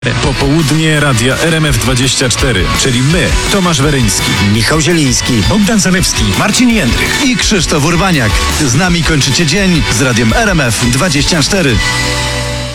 Popołudnie Radia RMF24, czyli my, Tomasz Weryński, Michał Zieliński, Bogdan Zalewski, Marcin Jędrych i Krzysztof Urbaniak. Z nami kończycie dzień z Radiem RMF24.